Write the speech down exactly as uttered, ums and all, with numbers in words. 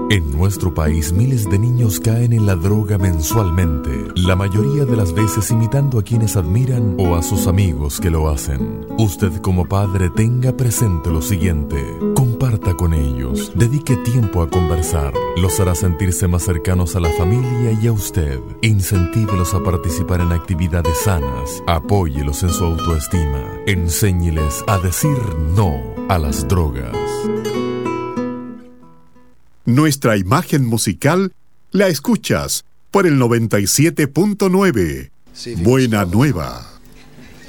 En nuestro país, miles de niños caen en la droga mensualmente, la mayoría de las veces imitando a quienes admiran o a sus amigos que lo hacen. Usted como padre tenga presente lo siguiente: comparta con ellos, dedique tiempo a conversar, los hará sentirse más cercanos a la familia y a usted. Incentívelos a participar en actividades sanas, apóyelos en su autoestima, enséñeles a decir no a las drogas. Nuestra imagen musical la escuchas por el noventa y siete punto nueve. Buena Nueva.